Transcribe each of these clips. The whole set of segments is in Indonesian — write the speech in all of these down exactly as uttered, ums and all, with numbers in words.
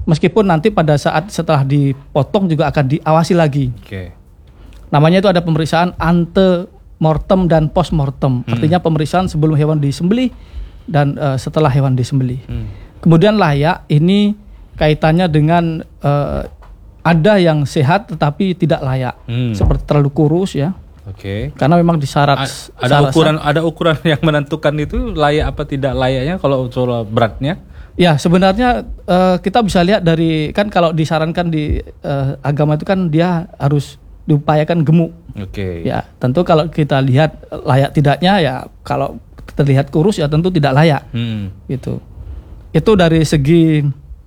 Meskipun nanti pada saat setelah dipotong juga akan diawasi lagi. Oke. Namanya itu ada pemeriksaan antemortem dan postmortem. Hmm. Artinya pemeriksaan sebelum hewan disembelih dan uh, setelah hewan disembelih. Hmm. Kemudian layak ini kaitannya dengan uh, ada yang sehat tetapi tidak layak, hmm. seperti terlalu kurus ya. Oke. Karena memang disyarat. A- ada ukuran ada ukuran yang menentukan itu layak apa tidak layaknya kalau soal beratnya. Ya sebenarnya uh, kita bisa lihat dari kan kalau disarankan di uh, agama itu kan dia harus diupayakan gemuk. Oke. Ya tentu kalau kita lihat layak tidaknya ya kalau terlihat kurus ya tentu tidak layak. Hmm. Gitu. Itu dari segi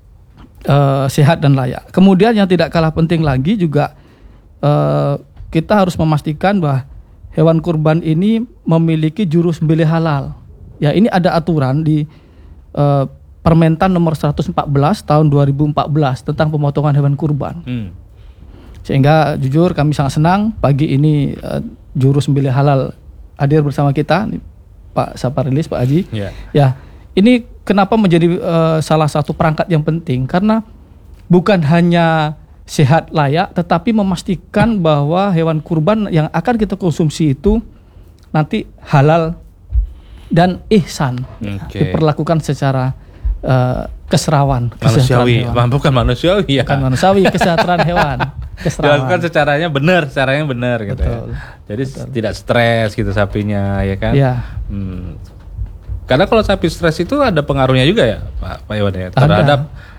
uh, sehat dan layak. Kemudian yang tidak kalah penting lagi juga uh, kita harus memastikan bahwa hewan kurban ini memiliki juru sembelih halal. Ya ini ada aturan di uh, Permentan nomor seratus empat belas tahun dua ribu empat belas tentang pemotongan hewan kurban. Hmm. Sehingga jujur kami sangat senang pagi ini uh, juru sembelih halal hadir bersama kita, Pak Saparilis, Pak Haji. Yeah. Ya, ini kenapa menjadi uh, salah satu perangkat yang penting karena bukan hanya sehat layak, tetapi memastikan bahwa hewan kurban yang akan kita konsumsi itu nanti halal dan ihsan, okay. diperlakukan secara Uh, keserawan, manusiawi, bukan manusiawi ya, bukan manusiawi, kesejahteraan hewan, dilakukan secaranya benar, caranya benar gitu. Betul. Ya. Jadi betul. Tidak stres gitu sapinya, ya kan? Ya. Hmm. Karena kalau sapi stres itu ada pengaruhnya juga ya, Pak Pak Iwan ya, terhadap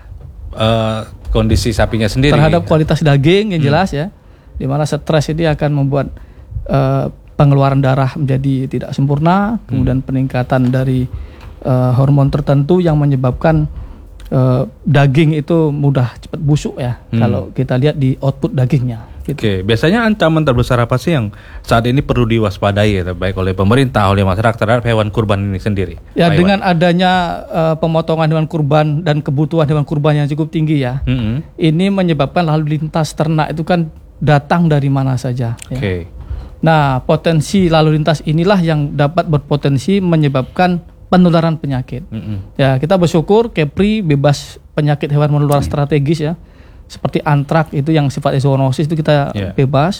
uh, kondisi sapinya sendiri. Terhadap ya. Kualitas daging yang jelas hmm. ya, di mana stres ini akan membuat uh, pengeluaran darah menjadi tidak sempurna, kemudian hmm. peningkatan dari Uh, hormon tertentu yang menyebabkan uh, daging itu mudah cepat busuk ya hmm. kalau kita lihat di output dagingnya. Gitu. Oke, biasanya ancaman terbesar apa sih yang saat ini perlu diwaspadai ya, baik oleh pemerintah, oleh masyarakat terhadap hewan kurban ini sendiri? Ya Pak dengan Iwan. Adanya uh, pemotongan hewan kurban dan kebutuhan hewan kurban yang cukup tinggi ya, hmm. ini menyebabkan lalu lintas ternak itu kan datang dari mana saja. Oke. Okay. Ya. Nah potensi lalu lintas inilah yang dapat berpotensi menyebabkan penularan penyakit. Mm-hmm. Ya kita bersyukur Kepri bebas penyakit hewan menular mm. strategis ya, seperti antrak itu yang sifat zoonosis itu kita yeah. bebas.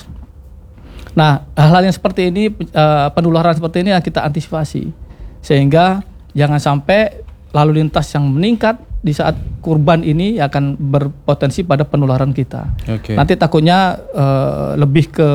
Nah hal-hal yang seperti ini uh, penularan seperti ini yang kita antisipasi sehingga jangan sampai lalu lintas yang meningkat di saat kurban ini akan berpotensi pada penularan kita. Okay. Nanti takutnya uh, lebih ke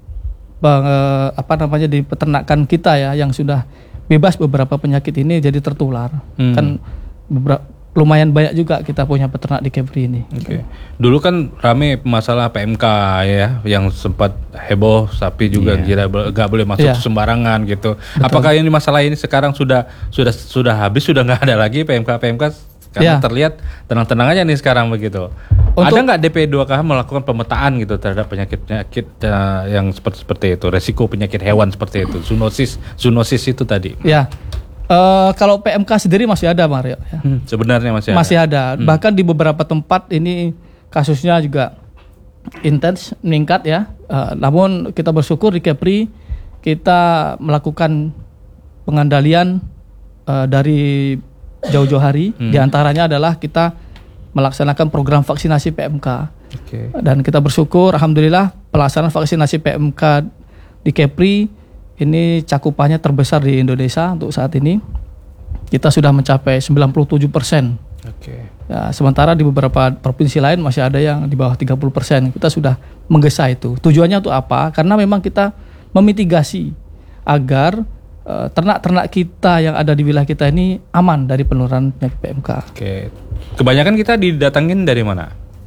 uh, apa namanya di peternakan kita ya yang sudah bebas beberapa penyakit ini jadi tertular. Hmm. Kan beberapa, lumayan banyak juga kita punya peternak di Kepri ini. Oke. Okay. Dulu kan rame masalah P M K ya, yang sempat heboh sapi juga yeah. nggak boleh masuk yeah. sembarangan gitu. Betul. Apakah ini masalah ini sekarang sudah sudah sudah habis, sudah nggak ada lagi P M K P M K? Karena yeah. terlihat tenang-tenang aja nih sekarang begitu. Untuk, ada nggak D P dua K melakukan pemetaan gitu terhadap penyakit-penyakit uh, yang seperti seperti itu, resiko penyakit hewan seperti itu, zoonosis, zoonosis itu tadi? Ya, uh, kalau P M K sendiri masih ada, Mario. Ya. Hmm, sebenarnya masih ada. Masih ada. Hmm. Bahkan di beberapa tempat ini kasusnya juga intens meningkat ya. Uh, namun kita bersyukur di Kepri kita melakukan pengandalian uh, dari jauh-jauh hari. Hmm. Di antaranya adalah kita melaksanakan program vaksinasi P M K. Okay. Dan kita bersyukur alhamdulillah pelaksanaan vaksinasi P M K di Kepri ini cakupannya terbesar di Indonesia untuk saat ini. Kita sudah mencapai sembilan puluh tujuh persen. Okay. Ya, sementara di beberapa provinsi lain masih ada yang di bawah tiga puluh persen. Kita sudah menggesa itu. Tujuannya untuk apa? Karena memang kita memitigasi agar uh, ternak-ternak kita yang ada di wilayah kita ini aman dari penularan penyakit P M K. Oke. Okay. Kebanyakan kita didatangin dari mana?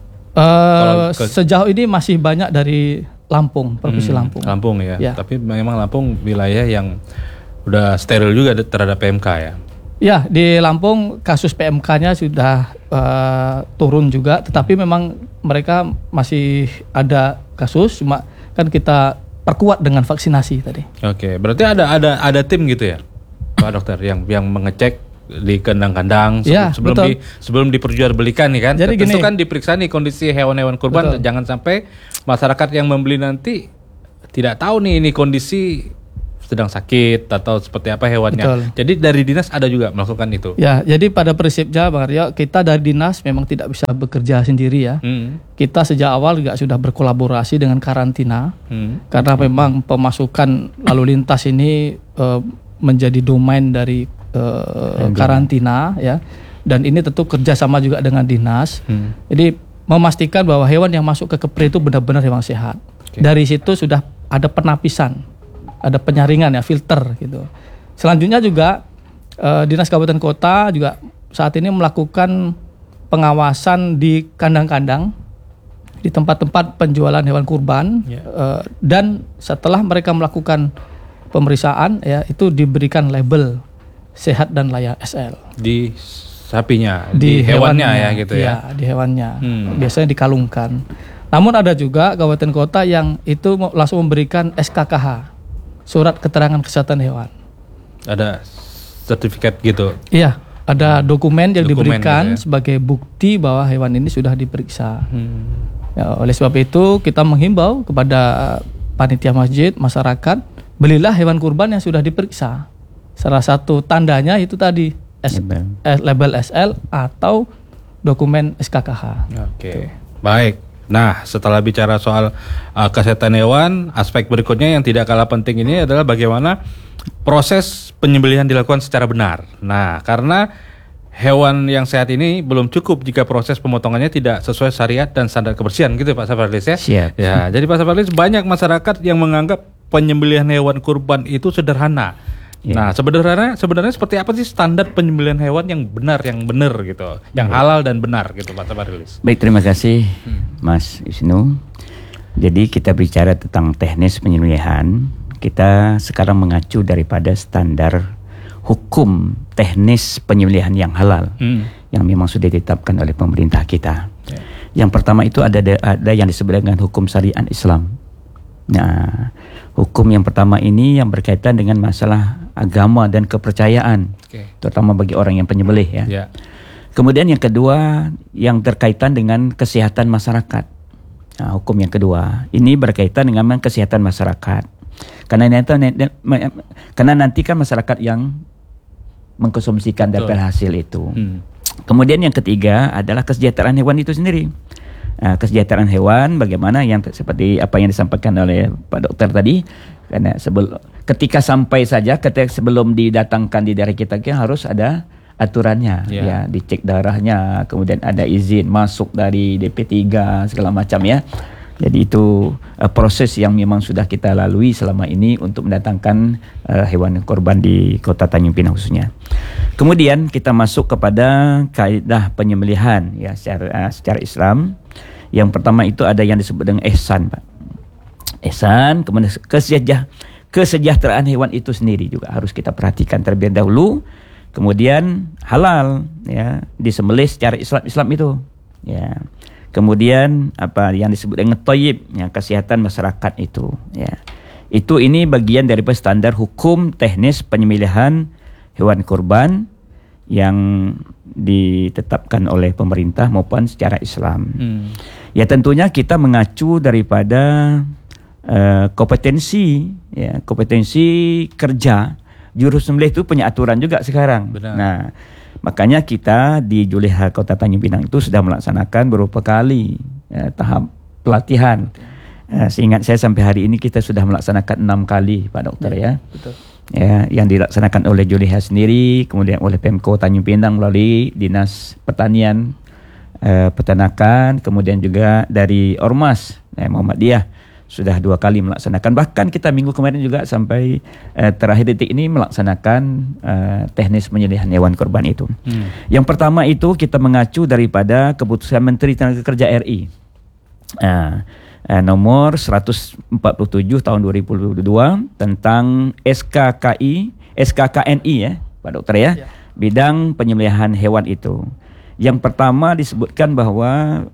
Uh, ke... Sejauh ini masih banyak dari Lampung, provinsi hmm, Lampung. Lampung ya. ya. Tapi memang Lampung wilayah yang udah steril juga terhadap P M K ya. Ya, di Lampung kasus P M K-nya sudah uh, turun juga, tetapi hmm. memang mereka masih ada kasus, cuma kan kita perkuat dengan vaksinasi tadi. Oke, berarti ada ada ada tim gitu ya, Pak Dokter, yang yang mengecek di kandang-kandang ya, sebelum betul. di sebelum diperjualbelikan nih kan. Jadi tentu gini, kan diperiksa nih kondisi hewan-hewan kurban, betul. Jangan sampai masyarakat yang membeli nanti tidak tahu nih ini kondisi sedang sakit atau seperti apa hewannya. Betul. Jadi dari dinas ada juga melakukan itu. Ya, jadi pada prinsipnya Bang Aryo, kita dari dinas memang tidak bisa bekerja sendiri ya. Hmm. Kita sejak awal juga sudah berkolaborasi dengan karantina. Hmm. Karena memang pemasukan lalu lintas ini uh, menjadi domain dari uh, karantina ya. Dan ini tentu kerjasama juga dengan dinas. Hmm. Jadi memastikan bahwa hewan yang masuk ke Kepri itu benar-benar hewan sehat. Okay. Dari situ sudah ada penapisan, ada penyaringan ya, filter gitu. Selanjutnya juga eh, Dinas Kabupaten Kota juga saat ini melakukan pengawasan di kandang-kandang, di tempat-tempat penjualan hewan kurban. Yeah. eh, dan setelah mereka melakukan pemeriksaan ya, itu diberikan label sehat dan layak S L. Di sapinya, di, di hewannya, hewannya ya gitu ya. Ya, di hewannya. Hmm. Biasanya dikalungkan. Namun ada juga kabupaten kota yang itu langsung memberikan S K K H, surat keterangan kesehatan hewan. Ada sertifikat gitu. Iya, ada dokumen yang dokumen diberikan gitu ya, sebagai bukti bahwa hewan ini sudah diperiksa. Hmm. Ya, oleh sebab itu kita menghimbau kepada panitia masjid, masyarakat, belilah hewan kurban yang sudah diperiksa. Salah satu tandanya itu tadi S, S, label S L atau dokumen S K K H. Oke, okay. Baik. Nah, setelah bicara soal uh, kesehatan hewan, aspek berikutnya yang tidak kalah penting ini adalah bagaimana proses penyembelihan dilakukan secara benar. Nah, karena hewan yang sehat ini belum cukup jika proses pemotongannya tidak sesuai syariat dan standar kebersihan, gitu Pak Saparlis ya. Siap. Ya, jadi Pak Saparlis, banyak masyarakat yang menganggap penyembelihan hewan kurban itu sederhana. Yeah. Nah, sebenarnya sebenarnya seperti apa sih standar penyembelihan hewan yang benar, yang benar gitu, yang halal dan benar gitu, Pak Saparlis? Baik, terima kasih hmm. Mas Wisnu. Jadi kita bicara tentang teknis penyembelihan, kita sekarang mengacu daripada standar hukum teknis penyembelihan yang halal hmm. yang memang sudah ditetapkan oleh pemerintah kita. Yeah. Yang pertama itu ada ada yang disebut dengan hukum syariat Islam. Nah, hukum yang pertama ini yang berkaitan dengan masalah agama dan kepercayaan, okay. terutama bagi orang yang penyembelih ya. Yeah. Kemudian yang kedua yang terkaitan dengan kesehatan masyarakat. Nah, hukum yang kedua ini berkaitan dengan kesehatan masyarakat. Karena nanti, karena nanti kan masyarakat yang mengkonsumsikan dari hasil itu. Hmm. Kemudian yang ketiga adalah kesejahteraan hewan itu sendiri. Nah, kesejahteraan hewan bagaimana yang seperti apa yang disampaikan oleh Pak Dokter tadi, karena sebelum ketika sampai saja ketika sebelum didatangkan di daerah kita kan harus ada aturannya yeah. ya, dicek darahnya, kemudian ada izin masuk dari D P tiga segala macam ya. Jadi itu uh, proses yang memang sudah kita lalui selama ini untuk mendatangkan uh, hewan korban di Kota Tanjung Pinang khususnya. Kemudian kita masuk kepada kaidah penyembelihan ya secara uh, secara Islam. Yang pertama itu ada yang disebut dengan ihsan, Pak. Ihsan, kemudian kesejah, kesejahteraan hewan itu sendiri juga harus kita perhatikan terlebih dahulu. Kemudian halal ya, disembelih secara Islam Islam itu ya. Kemudian apa yang disebut dengan thayyib, ya, kesehatan masyarakat itu ya. Itu ini bagian dari standar hukum teknis penyembelihan hewan kurban yang ditetapkan oleh pemerintah maupun secara Islam. Hmm. Ya tentunya kita mengacu daripada uh, kompetensi ya, kompetensi kerja juru sembelih itu punya aturan juga sekarang. Benar. Nah, makanya kita di Juleha Kota Tanjung Pinang itu sudah melaksanakan beberapa kali ya, tahap pelatihan. Uh, seingat saya sampai hari ini kita sudah melaksanakan enam kali, Pak Dokter ya. ya. Betul. Ya, yang dilaksanakan oleh Juleha sendiri, kemudian oleh Pemko Tanjung Pinang melalui Dinas Pertanian, eh, Peternakan, kemudian juga dari Ormas eh, Muhammadiyah sudah dua kali melaksanakan. Bahkan kita minggu kemarin juga sampai eh, terakhir detik ini melaksanakan eh, teknis penyembelihan hewan kurban itu. Hmm. Yang pertama itu kita mengacu daripada keputusan Menteri Tenaga Kerja R I. Nah, Uh, nomor seratus empat puluh tujuh tahun dua ribu dua puluh dua tentang S K K I, S K K N I ya, Pak Dokter ya, ya. Bidang penyembelihan hewan itu. Yang pertama disebutkan bahwa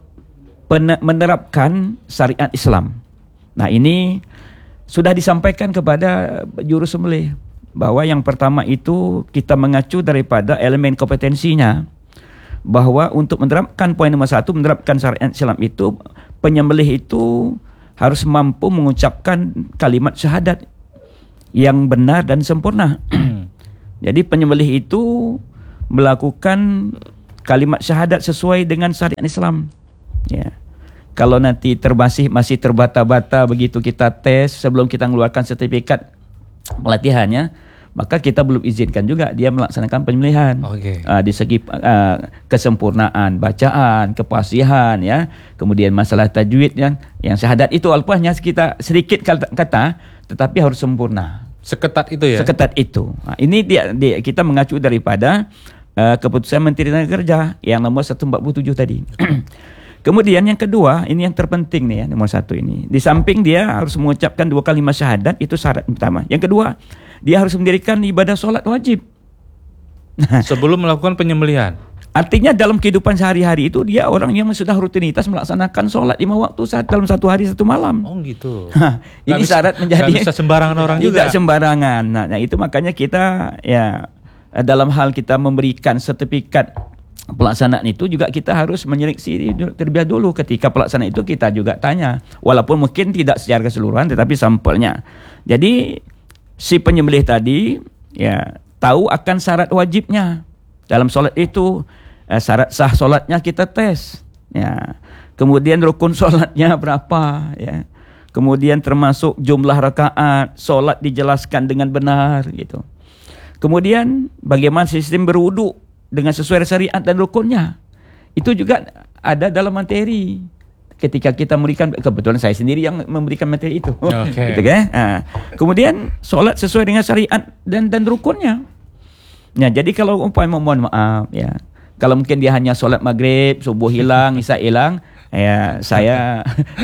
pen- menerapkan syariat Islam. Nah, ini sudah disampaikan kepada juru sembelih bahwa yang pertama itu kita mengacu daripada elemen kompetensinya, bahwa untuk menerapkan poin nomor satu, menerapkan syariat Islam itu penyembelih itu harus mampu mengucapkan kalimat syahadat yang benar dan sempurna. Jadi penyembelih itu melakukan kalimat syahadat sesuai dengan syariat Islam. Ya. Kalau nanti terbasih masih terbata-bata begitu kita tes sebelum kita mengeluarkan sertifikat pelatihannya, maka kita belum izinkan juga dia melaksanakan penyembelihan. Okay. Uh, di segi uh, kesempurnaan bacaan, kefasihan, ya, kemudian masalah tajwid yang yang syahadat itu alfahnya kita sedikit kata, kata tetapi harus sempurna. Seketat itu ya. Seketat itu. Nah, ini dia, dia kita mengacu daripada uh, keputusan Menteri Tenaga Kerja yang nomor seratus empat puluh tujuh tadi. Kemudian yang kedua, ini yang terpenting nih ya, nomor satu ini. Di samping dia harus mengucapkan dua kalimat syahadat, itu syarat pertama. Yang kedua, dia harus mendirikan ibadah solat wajib. Sebelum melakukan penyembelihan. Artinya dalam kehidupan sehari-hari itu dia orang yang sudah rutinitas melaksanakan solat lima waktu saat dalam satu hari satu malam. Oh gitu. Ini bisa, syarat menjadi. Gak bisa sembarangan orang juga. Tidak sembarangan. Nah, nah itu makanya kita ya dalam hal kita memberikan sertifikat pelaksanaan itu juga kita harus menyeleksi terlebih dahulu. Ketika pelaksanaan itu kita juga tanya, walaupun mungkin tidak secara keseluruhan tetapi sampelnya. Jadi si penyembelih tadi ya tahu akan syarat wajibnya dalam solat itu. Eh, syarat sah solatnya kita tes ya. Kemudian rukun solatnya berapa ya. Kemudian termasuk jumlah rakaat, solat dijelaskan dengan benar gitu. Kemudian bagaimana sistem berwudu dengan sesuai syariat dan rukunnya. Itu juga ada dalam materi. Ketika kita memberikan, kebetulan saya sendiri yang memberikan materi itu. Okay. Gitu kan? Nah, kemudian solat sesuai dengan syariat dan dan rukunnya. Ya, jadi kalau umpama mohon maaf ya, kalau mungkin dia hanya solat maghrib, subuh hilang, isya hilang, ya saya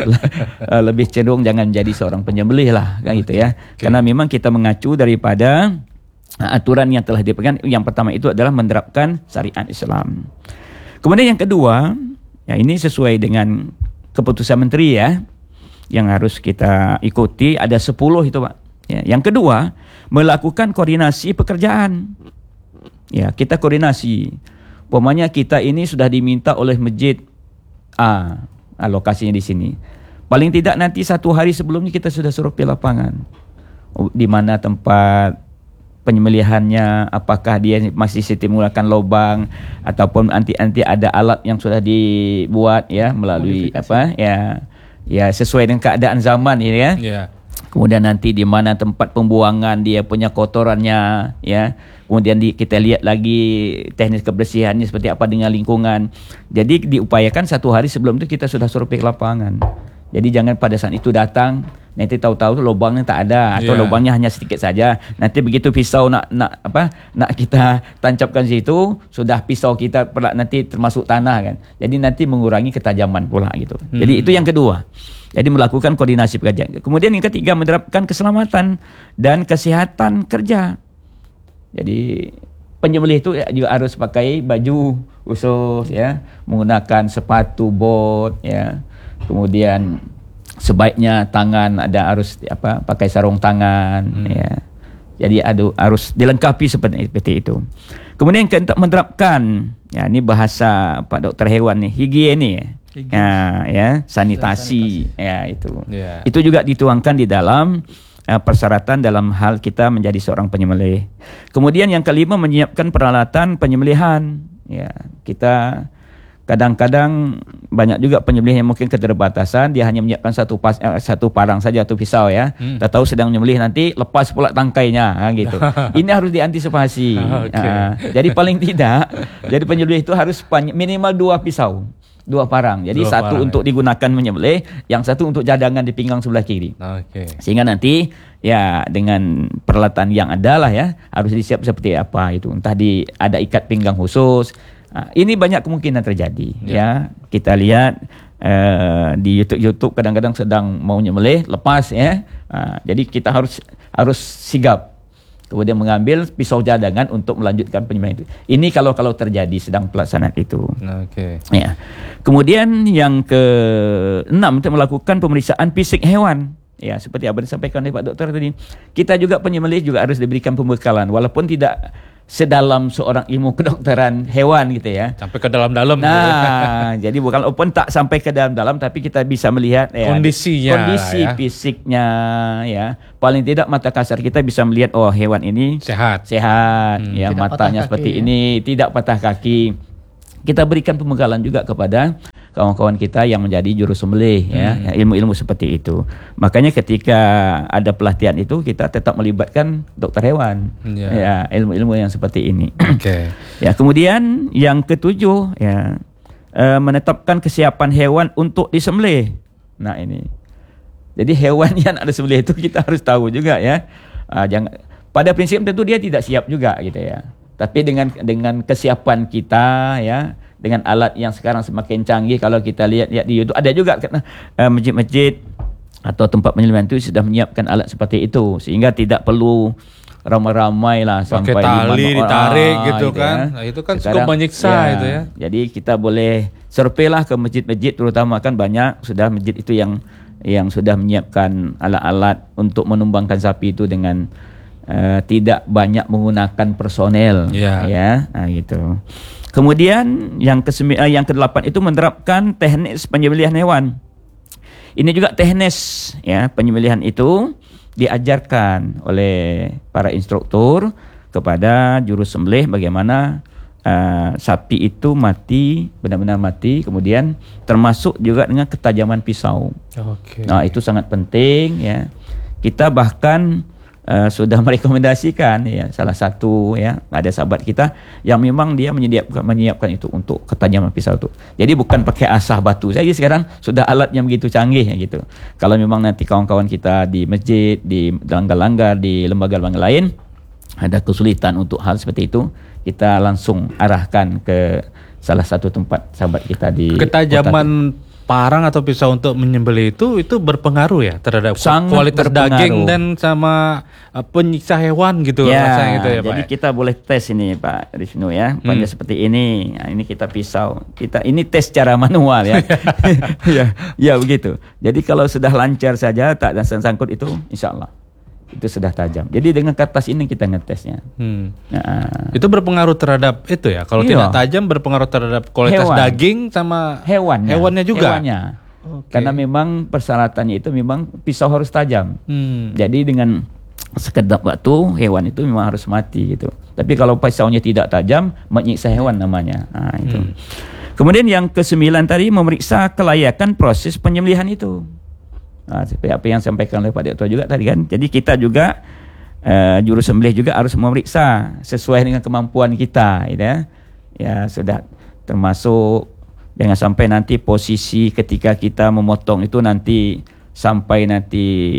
lebih cenderung jangan menjadi seorang penyembelih lah, kan gitu ya. Okay. Karena memang kita mengacu daripada aturan yang telah dipegang. Yang pertama itu adalah menerapkan syariat Islam. Kemudian yang kedua, ya ini sesuai dengan keputusan menteri ya, yang harus kita ikuti ada sepuluh itu Pak. Ya, yang kedua, melakukan koordinasi pekerjaan. Ya, kita koordinasi. Umpamanya kita ini sudah diminta oleh masjid A, alokasinya di sini. Paling tidak nanti satu hari sebelumnya kita sudah suruh di lapangan. Di mana tempat penyembelihannya, apakah dia masih sistem menggunakan lubang ataupun nanti-nanti ada alat yang sudah dibuat ya melalui apa ya ya sesuai dengan keadaan zaman ini ya. Yeah. Kemudian nanti di mana tempat pembuangan dia punya kotorannya ya. Kemudian di, kita lihat lagi teknis kebersihannya seperti apa dengan lingkungan. Jadi diupayakan satu hari sebelum itu kita sudah suruh pergi lapangan. Jadi jangan pada saat itu datang nanti tahu-tahu lubangnya tak ada atau yeah. lubangnya hanya sedikit saja. Nanti begitu pisau nak nak apa nak kita tancapkan situ, sudah pisau kita pula nanti termasuk tanah kan. Jadi nanti mengurangi ketajaman pula gitu. Hmm. Jadi itu yang kedua. Jadi melakukan koordinasi pekerjaan. Kemudian yang ketiga menerapkan keselamatan dan kesehatan kerja. Jadi penyembelih itu juga harus pakai baju khusus ya, menggunakan sepatu bot ya. Kemudian sebaiknya tangan ada harus apa pakai sarung tangan hmm. ya. Jadi ada harus dilengkapi seperti, seperti itu. Kemudian untuk menerapkan ya ini bahasa Pak Doktor Hewan nih, higiene ya. Ya, ya, sanitasi, sanitasi ya itu. Yeah. Itu juga dituangkan di dalam uh, persyaratan dalam hal kita menjadi seorang penyembelih. Kemudian yang kelima menyiapkan peralatan penyembelihan. Ya, kita kadang-kadang banyak juga penyembelih yang mungkin keterbatasan, dia hanya menyiapkan satu pas, eh, satu parang saja atau pisau ya. Hmm. Tak tahu sedang menyembelih nanti lepas pula tangkainya ha, gitu. Ini harus diantisipasi. Okay. Nah, jadi paling tidak, jadi penyembelih itu harus minimal dua pisau, dua parang. Jadi dua satu parang, untuk ya. Digunakan menyembelih, yang satu untuk cadangan di pinggang sebelah kiri. Okay. Sehingga nanti ya dengan peralatan yang ada lah ya, harus disiap seperti apa itu. Entah di ada ikat pinggang khusus. Nah, ini banyak kemungkinan terjadi ya. ya. Kita lihat uh, di YouTube YouTube kadang-kadang sedang mau nyembelih lepas ya. Nah, jadi kita harus harus sigap. Kemudian mengambil pisau cadangan untuk melanjutkan penyembelihan itu. Ini kalau kalau terjadi sedang pelaksanaan itu. Oke. Okay. Ya. Kemudian yang keenam untuk melakukan pemeriksaan fisik hewan. Ya, seperti apa yang disampaikan oleh Pak Dokter tadi. Kita juga penyembelih juga harus diberikan pembekalan walaupun tidak sedalam seorang ilmu kedokteran hewan gitu ya. Sampai ke dalam-dalam. Nah, jadi bukan open tak sampai ke dalam-dalam, tapi kita bisa melihat ya, kondisinya, kondisi ya. fisiknya ya. Paling tidak mata kasar kita bisa melihat oh hewan ini sehat, sehat, hmm. ya Tidak matanya seperti ya. Ini, tidak patah kaki. Kita berikan pembekalan juga kepada kawan-kawan kita yang menjadi juru sembelih hmm. ya, ilmu-ilmu seperti itu. Makanya ketika ada pelatihan itu kita tetap melibatkan dokter hewan yeah. ya, ilmu-ilmu yang seperti ini. Okay. Ya, kemudian yang ketujuh ya, e, menetapkan kesiapan hewan untuk disembelih. Nah, ini. Jadi hewan yang ada sembelih itu kita harus tahu juga ya. Ah, jangan pada prinsip tentu dia tidak siap juga gitu ya. Tapi dengan dengan kesiapan kita ya, dengan alat yang sekarang semakin canggih, kalau kita lihat lihat di YouTube ada juga uh, masjid-masjid atau tempat penyembelihan itu sudah menyiapkan alat seperti itu, sehingga tidak perlu ramai-ramai lah sampai pakai tali ditarik orang, gitu kan. Ya. Nah, itu kan sekarang, cukup menyiksa ya, itu ya. Jadi kita boleh survei lah ke masjid-masjid, terutama kan banyak sudah masjid itu yang yang sudah menyiapkan alat-alat untuk menumbangkan sapi itu dengan uh, tidak banyak menggunakan personel yeah. ya. Nah, gitu. Kemudian yang ke yang kedelapan itu menerapkan teknik penyembelihan hewan. Ini juga teknis ya, penyembelihan itu diajarkan oleh para instruktur kepada juru sembelih bagaimana uh, sapi itu mati, benar-benar mati, kemudian termasuk juga dengan ketajaman pisau. Okay. Nah, itu sangat penting ya. Kita bahkan Uh, sudah merekomendasikan ya, salah satu ya, ada sahabat kita yang memang dia menyiapkan menyiapkan itu untuk ketajaman pisau itu. Jadi bukan pakai asah batu. Jadi sekarang sudah alat yang begitu canggih ya gitu. Kalau memang nanti kawan-kawan kita di masjid, di langgar-langgar, di lembaga-lembaga lain ada kesulitan untuk hal seperti itu, kita langsung arahkan ke salah satu tempat sahabat kita di ketajaman parang atau pisau untuk menyembelih itu itu berpengaruh ya terhadap sangat kualitas berpengaruh. Daging dan sama uh, penyiksa hewan gitu ya, rasanya gitu ya Pak. Jadi ya? kita boleh tes ini Pak Riznu ya, hmm. pada seperti ini. Nah, ini kita pisau. Kita ini tes secara manual ya. ya, ya begitu. Jadi kalau sudah lancar saja tak ada sangkut itu insya Allah itu sudah tajam. Jadi dengan kertas ini kita ngetesnya. Hmm. Nah, itu berpengaruh terhadap itu ya. Kalau iya. tidak tajam berpengaruh terhadap kualitas hewan. Daging sama hewannya. Hewannya juga. Hewannya. Okay. Karena memang persyaratannya itu memang pisau harus tajam. Hmm. Jadi dengan sekedap waktu hewan itu memang harus mati gitu. Tapi kalau pisaunya tidak tajam, menyiksa hewan namanya. Nah, itu. Hmm. Kemudian yang kesembilan tadi memeriksa kelayakan proses penyembelihan itu. Nah, seperti apa yang sampaikan oleh Pak Direktur juga tadi kan. Jadi kita juga uh, juru sembelih juga harus memeriksa sesuai dengan kemampuan kita, gitu ya. Ya sudah termasuk jangan sampai nanti posisi ketika kita memotong itu nanti sampai nanti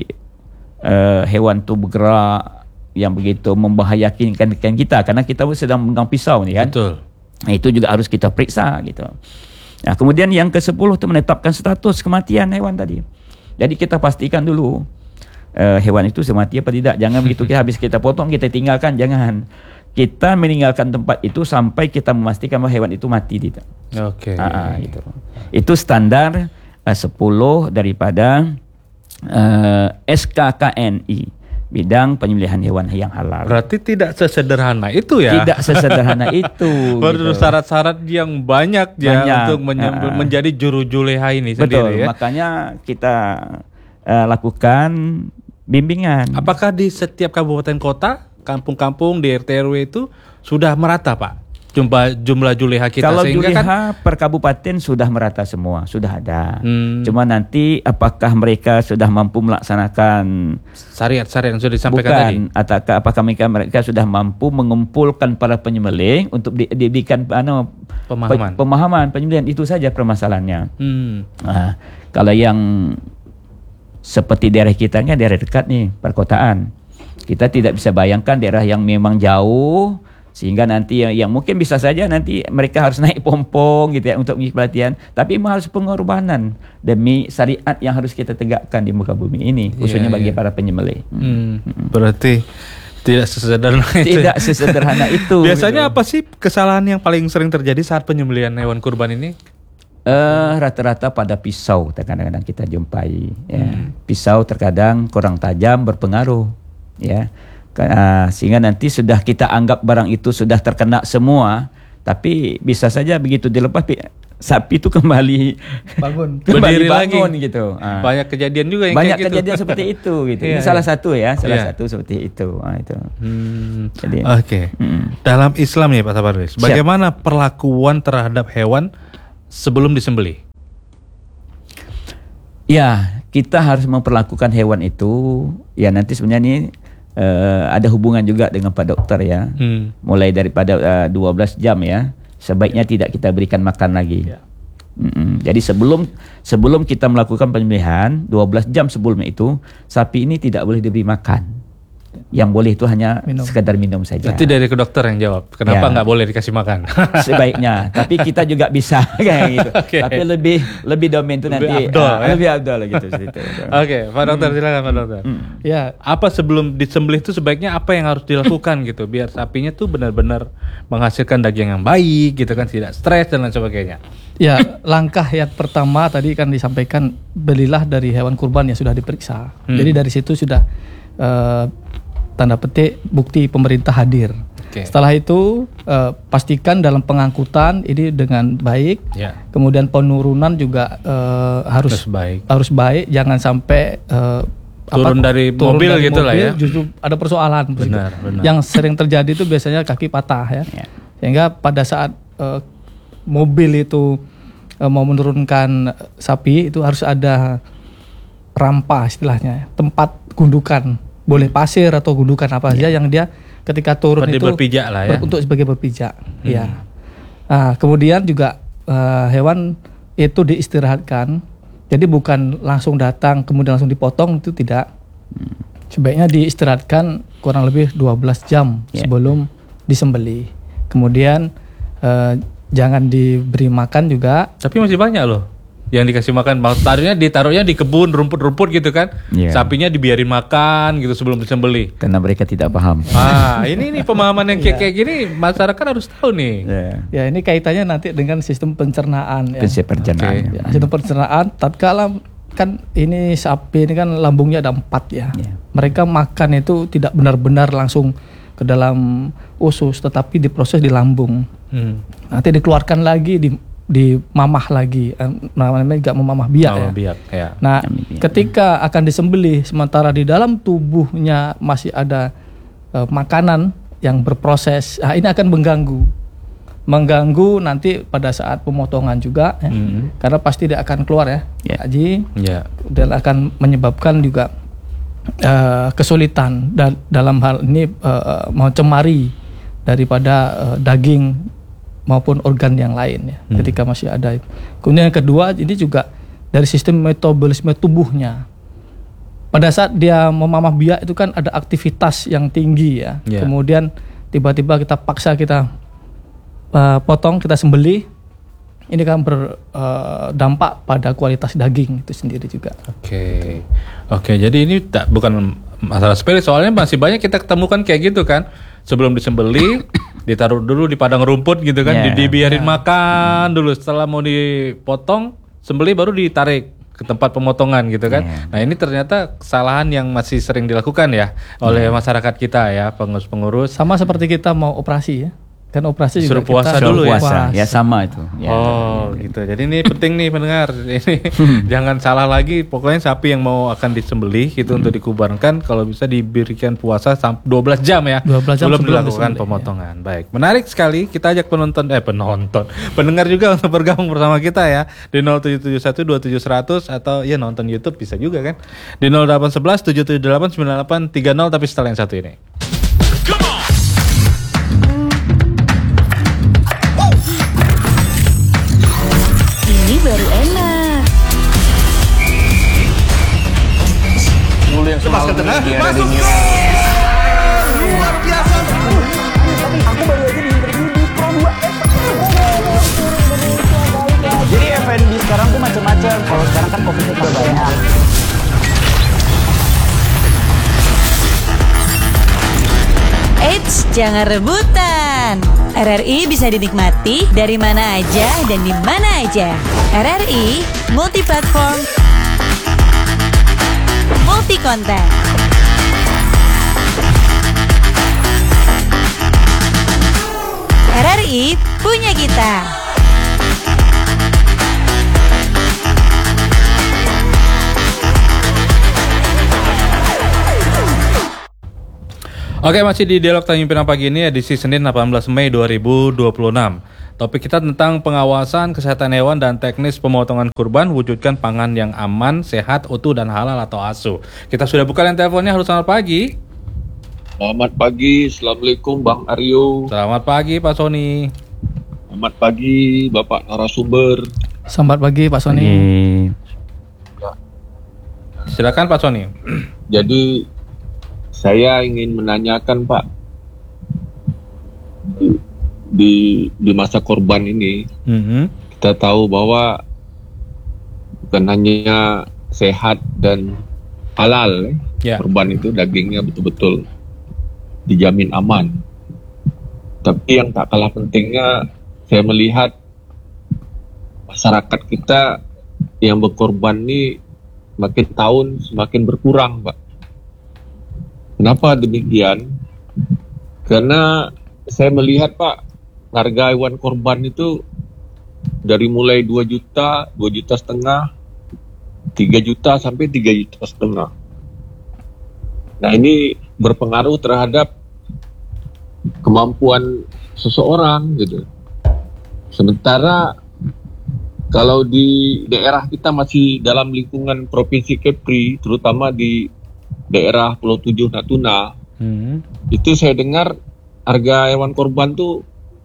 uh, hewan itu bergerak yang begitu membahayakan kita karena kita sedang memegang pisau nih kan. Betul. Nah, itu juga harus kita periksa gitu. Nah, kemudian yang kesepuluh itu menetapkan status kematian hewan tadi. Jadi kita pastikan dulu uh, hewan itu mati apa tidak. Jangan begitu kita habis kita potong kita tinggalkan, jangan. Kita meninggalkan tempat itu sampai kita memastikan bahwa hewan itu mati tidak. Oke. Okay. Ah, itu. Itu standar uh, sepuluh daripada uh, S K K N I bidang penyembelihan hewan yang halal. Berarti tidak sesederhana itu ya? Tidak sesederhana itu. Baru gitu. Syarat-syarat yang banyak, banyak ya untuk menyembel, uh, menjadi juru juleha ini betul, sendiri ya. Makanya kita uh, lakukan bimbingan. Apakah di setiap kabupaten kota, kampung-kampung di R T R W itu sudah merata Pak? Jumlah jumlah juleha kita. Kalau sehingga juleha kan per kabupaten sudah merata semua, sudah ada. Hmm. Cuma nanti apakah mereka sudah mampu melaksanakan syariat-syariat yang sudah disampaikan bukan, tadi? Atau apakah mereka mereka sudah mampu mengumpulkan para penyembelih untuk di, diberikan anu, pemahaman. Pe, pemahaman penyembelihan itu saja permasalahannya. Hmm. Nah, kalau yang seperti daerah kita kan daerah dekat nih perkotaan, kita tidak bisa bayangkan daerah yang memang jauh. Sehingga nanti yang, yang mungkin bisa saja nanti mereka harus naik pompong gitu ya untuk mengikuti pelatihan, tapi memang harus pengorbanan demi syariat yang harus kita tegakkan di muka bumi ini, khususnya yeah, bagi yeah. para penyembelih. Hmm. Hmm. Berarti tidak sesederhana itu. Tidak sesederhana itu. Biasanya gitu. Apa sih kesalahan yang paling sering terjadi saat penyembelihan hewan kurban ini? Uh, rata-rata pada pisau kadang-kadang kita jumpai. Ya. Hmm. Pisau terkadang kurang tajam berpengaruh. Ya. Uh, sehingga nanti sudah kita anggap barang itu sudah terkena semua, tapi bisa saja begitu dilepas sapi itu kembali bangun, kembali bangun lagi. Gitu. Uh, banyak kejadian juga yang banyak kayak kejadian gitu. seperti itu gitu. Iya, Ini salah iya. satu ya, salah Iya. satu seperti itu. Nah, itu. Hmm. Jadi, Oke. Okay. Mm. Dalam Islam ya Pak Saparudin, bagaimana perlakuan terhadap hewan sebelum disembelih? Ya, kita harus memperlakukan hewan itu. Ya nanti sebenarnya ini uh, ada hubungan juga dengan Pak Dokter ya. Hmm. Mulai daripada uh, dua belas jam ya. Sebaiknya tidak kita berikan makan lagi. Ya. Mm-mm. Jadi sebelum sebelum kita melakukan penyembelihan, dua belas jam sebelum itu, sapi ini tidak boleh diberi makan. Yang boleh itu hanya Minum. Sekedar minum saja. Nanti dari ke dokter yang jawab. Kenapa Ya. nggak boleh dikasih makan? Sebaiknya, tapi kita juga bisa kayak gitu. Okay. Tapi lebih lebih domain itu Lebih nanti abdol, ah, ya? lebih abdol gitu. Gitu. Oke, Pak Dokter silakan Pak Dokter. Ya, Apa sebelum disembelih itu sebaiknya apa yang harus dilakukan gitu biar sapinya tuh benar-benar menghasilkan daging yang baik gitu kan, tidak stres dan lain sebagainya. ya langkah yang pertama tadi kan disampaikan, belilah dari hewan kurban yang sudah diperiksa. Hmm. Jadi dari situ sudah eh, tanda petik bukti pemerintah hadir. Oke. Setelah itu eh, pastikan dalam pengangkutan ini dengan baik. Ya. Kemudian penurunan juga eh, harus Terus baik. harus baik, jangan sampai eh, Turun dari mobil gitu lah ya. Justru ada persoalan. Benar, benar. Yang sering terjadi itu biasanya kaki patah ya. Ya. Sehingga pada saat eh, mobil itu eh, mau menurunkan sapi itu harus ada rampa istilahnya, tempat gundukan, boleh pasir atau gundukan apa saja yang dia ketika turun Seperti itu berpijak lah ya. ber- untuk sebagai berpijak. Hmm. Ya. Nah, kemudian juga eh, hewan itu diistirahatkan. Jadi bukan langsung datang kemudian langsung dipotong, itu tidak. Sebaiknya diistirahatkan kurang lebih dua belas jam Ya. sebelum disembelih. Kemudian eh, jangan diberi makan juga. Tapi masih banyak loh yang dikasih makan. Maksudnya ditaruhnya di kebun rumput-rumput gitu kan. Iya. Sapinya dibiarin makan gitu sebelum disembelih. Karena mereka tidak paham. Ah, ini nih pemahaman yang kayak kayak gini masyarakat harus tahu nih. Ya. Ya, ini kaitannya nanti dengan sistem pencernaan ya. Prinsip perencanaan. Oke. Ya, sistem pencernaan tatkala kan ini sapi ini kan lambungnya ada empat ya. Ya. Mereka makan itu tidak benar-benar langsung ke dalam usus, tetapi diproses di lambung. Hmm. Nanti dikeluarkan lagi di di mamah lagi, eh, namanya juga memamah biak Oh, ya. biak, ya. Nah, Kami biak. ketika akan disembelih, sementara di dalam tubuhnya masih ada eh, makanan yang berproses, nah ini akan mengganggu, mengganggu nanti pada saat pemotongan juga, ya. Hmm. Karena pasti dia akan keluar ya, Ya. Haji, Ya. dan akan menyebabkan juga eh, kesulitan dan dalam hal ini eh, mencemari daripada eh, daging maupun organ yang lain ya, Hmm. ketika masih ada. Kemudian yang kedua, ini juga dari sistem metabolisme tubuhnya. Pada saat dia memamah biak itu kan ada aktivitas yang tinggi ya. Ya. Kemudian tiba-tiba kita paksa kita uh, potong, kita sembelih, ini kan berdampak pada kualitas daging itu sendiri juga. Oke. Oke, jadi ini tak bukan masalah sepele, soalnya masih banyak kita ketemukan kayak gitu kan. Sebelum disembelih ditaruh dulu di padang rumput gitu kan, Ya. di- dibiarin makan dulu, setelah mau dipotong, sembelih baru ditarik ke tempat pemotongan gitu kan. Ya. Nah, ini ternyata kesalahan yang masih sering dilakukan ya oleh masyarakat kita ya, pengurus-pengurus. Sama seperti kita mau operasi ya. Kan operasi Suruh juga puasa kita dulu ya? Puasa. Ya sama itu. Ya. Oh gitu. Jadi ini penting nih pendengar. Ini jangan salah lagi. Pokoknya sapi yang mau akan disembelih itu untuk dikubarkan, kalau bisa diberikan puasa sampai dua belas jam ya. dua belas jam sebelum sebelum dilakukan disembelih, pemotongan. Baik. Menarik sekali. Kita ajak penonton eh penonton, pendengar juga untuk bergabung bersama kita ya di nol tujuh tujuh satu dua tujuh seratus atau ya nonton YouTube bisa juga kan di nol delapan satu satu tujuh tujuh delapan sembilan delapan tiga nol, tapi setelah yang satu ini. Ini baru enak. Jadi F and B sekarang tuh macam-macam. Kalau sekarang kan coffee-nya juga banyak. Eits, jangan rebutan. R R I bisa dinikmati dari mana aja dan di mana aja. R R I multi platform, multi konten. R R I punya kita. Oke, masih di Dialog Tanjung Pinang pagi ini edisi Senin delapan belas Mei dua ribu dua puluh enam. Topik kita tentang pengawasan kesehatan hewan dan teknis pemotongan kurban, wujudkan pangan yang aman, sehat, utuh, dan halal atau asuh. Kita sudah buka line teleponnya. Halo, selamat pagi. Selamat pagi, Assalamualaikum Bang Aryo. Selamat pagi Pak Sony. Selamat pagi Bapak narasumber. Selamat pagi Pak Sony. Silakan Pak Sony. Jadi saya ingin menanyakan Pak, di di masa korban ini, mm-hmm. kita tahu bahwa bukan hanya sehat dan halal, yeah. korban itu dagingnya betul-betul dijamin aman. Tapi yang tak kalah pentingnya, saya melihat masyarakat kita yang berkorban ini makin tahun semakin berkurang, Pak. Kenapa demikian? Karena saya melihat, Pak, harga hewan korban itu dari mulai dua juta, dua juta setengah, tiga juta sampai tiga juta setengah. Nah, ini berpengaruh terhadap kemampuan seseorang gitu. Sementara kalau di daerah kita masih dalam lingkungan Provinsi Kepri, terutama di daerah Pulau Tujuh Natuna, hmm. itu saya dengar harga hewan korban tuh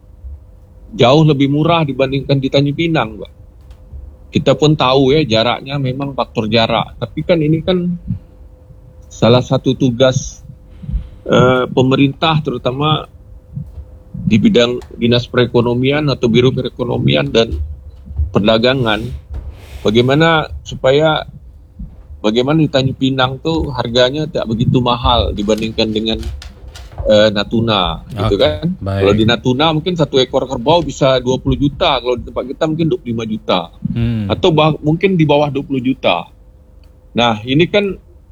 jauh lebih murah dibandingkan di Tanjung Pinang, Pak. Kita pun tahu ya jaraknya memang faktor jarak, tapi kan ini kan salah satu tugas uh, pemerintah, terutama di bidang dinas perekonomian atau biro perekonomian dan perdagangan, bagaimana supaya bagaimana di Tanjung Pinang tuh harganya tak begitu mahal dibandingkan dengan uh, Natuna, okay, gitu kan? Baik. Kalau di Natuna mungkin satu ekor kerbau bisa dua puluh juta, kalau di tempat kita mungkin dua puluh lima juta, hmm. atau bah- mungkin di bawah dua puluh juta. Nah, ini kan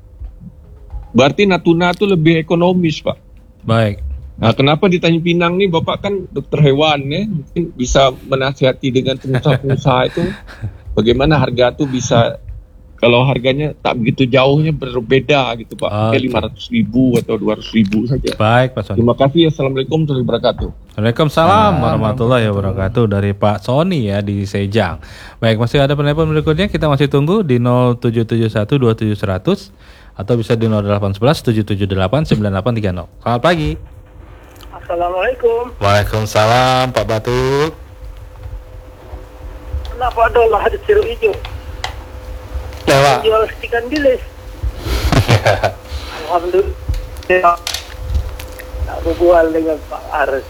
berarti Natuna tuh lebih ekonomis, Pak. Baik. Nah, kenapa di Tanjung Pinang nih, Bapak kan dokter hewan ya, mungkin bisa menasihati dengan pengusaha-pengusaha itu bagaimana harga tuh bisa, kalau harganya tak begitu jauhnya berbeda gitu, Pak. Mungkin lima ratus ribu atau dua ratus ribu saja. Baik, Pak Sony. Terima kasih. Assalamualaikum warahmatullahi wabarakatuh. Waalaikumsalam warahmatullahi wabarakatuh dari Pak Sony ya di Sejang. Baik, masih ada penelpon berikutnya, kita masih tunggu di nol tujuh tujuh satu dua tujuh seratus atau bisa di nol delapan satu satu tujuh tujuh delapan sembilan delapan tiga nol. Selamat pagi. Assalamualaikum. Waalaikumsalam Pak Batu. Kenapa dolar ada jeruk hijau? Lewat. Jual ikan bilis. Alhamdulillah. Tak berbual dengan Pak Aris.